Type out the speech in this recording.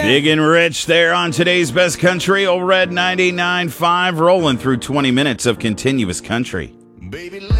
Big and Rich there on today's Best Country. Old Red 99.5 rolling through 20 minutes of continuous country. Baby.